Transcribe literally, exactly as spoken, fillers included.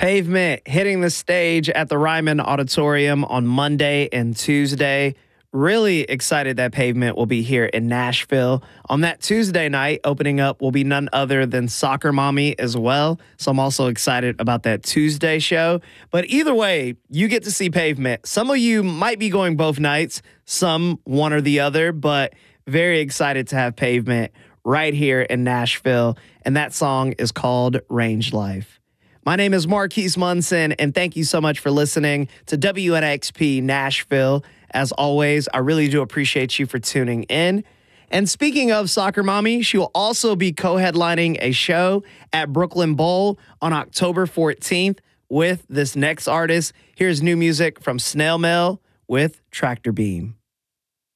Pavement hitting the stage at the Ryman Auditorium on Monday and Tuesday. Really excited that Pavement will be here in Nashville. On that Tuesday night, opening up will be none other than Soccer Mommy as well. So I'm also excited about that Tuesday show. But either way, you get to see Pavement. Some of you might be going both nights, some one or the other, but very excited to have Pavement right here in Nashville. And that song is called Range Life. My name is Marquise Munson, and thank you so much for listening to W N X P Nashville. As always, I really do appreciate you for tuning in. And speaking of Soccer Mommy, she will also be co-headlining a show at Brooklyn Bowl on October fourteenth with this next artist. Here's new music from Snail Mail with Tractor Beam.